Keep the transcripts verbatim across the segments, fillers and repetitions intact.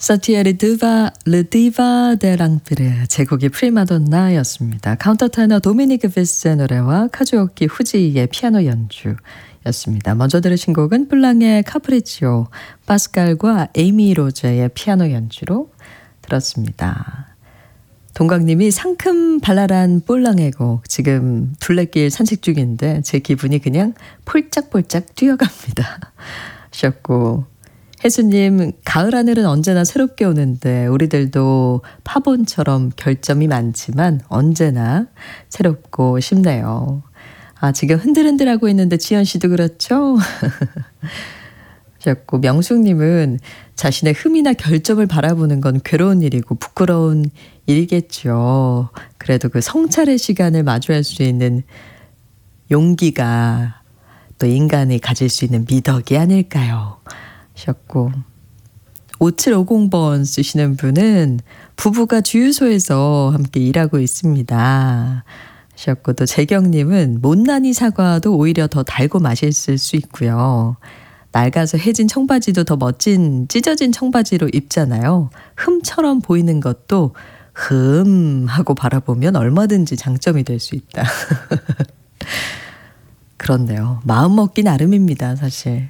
사티에 르디바, 르디바 데 랑피르 제곡이 프리마돈나였습니다. 카운터테너 도미니크 비스의 노래와 카즈오키 후지의 피아노 연주였습니다. 먼저 들으신 곡은 플랑의 카프리치오, 파스칼과 에이미 로제의 피아노 연주로 들었습니다. 동강님이 상큼 발랄한 볼랑의 곡, 지금 둘레길 산책 중인데 제 기분이 그냥 폴짝폴짝 뛰어갑니다 하셨고, 혜수님, 가을 하늘은 언제나 새롭게 오는데 우리들도 파본처럼 결점이 많지만 언제나 새롭고 싶네요. 아, 지금 흔들흔들하고 있는데 지연 씨도 그렇죠? 하셨고, 명숙님은 자신의 흠이나 결점을 바라보는 건 괴로운 일이고 부끄러운 일이겠죠. 그래도 그 성찰의 시간을 마주할 수 있는 용기가 또 인간이 가질 수 있는 미덕이 아닐까요? 하셨고, 오칠오공 번 쓰시는 분은 부부가 주유소에서 함께 일하고 있습니다 하셨고, 또 재경님은 못난이 사과도 오히려 더 달고 맛있을 수 있고요. 낡아서 해진 청바지도 더 멋진 찢어진 청바지로 입잖아요. 흠처럼 보이는 것도 흠 하고 바라보면 얼마든지 장점이 될 수 있다. 그렇네요. 마음 먹기 나름입니다, 사실.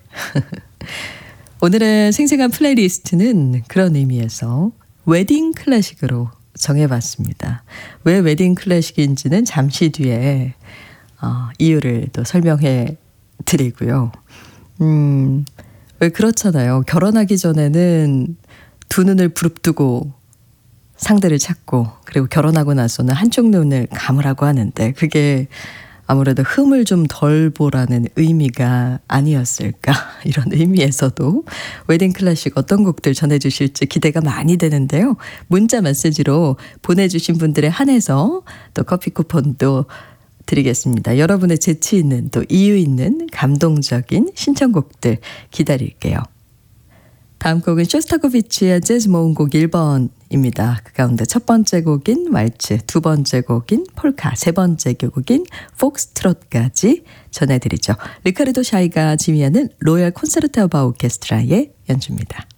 오늘의 생생한 플레이리스트는 그런 의미에서 웨딩 클래식으로 정해봤습니다. 왜 웨딩 클래식인지는 잠시 뒤에 어, 이유를 또 설명해 드리고요. 음, 왜 그렇잖아요. 결혼하기 전에는 두 눈을 부릅뜨고 상대를 찾고, 그리고 결혼하고 나서는 한쪽 눈을 감으라고 하는데 그게 아무래도 흠을 좀 덜 보라는 의미가 아니었을까, 이런 의미에서도 웨딩 클래식 어떤 곡들 전해주실지 기대가 많이 되는데요. 문자 메시지로 보내주신 분들에 한해서 또 커피 쿠폰도 드리겠습니다. 여러분의 재치 있는 또 이유 있는 감동적인 신청곡들 기다릴게요. 다음 곡은 쇼스타코비치의 재즈 모음곡 일 번입니다. 그 가운데 첫 번째 곡인 왈츠, 두 번째 곡인 폴카, 세 번째 곡인 폭스트롯까지 전해드리죠. 리카르도 샤이가 지휘하는 로열 콘세르토 오바 오케스트라의 연주입니다.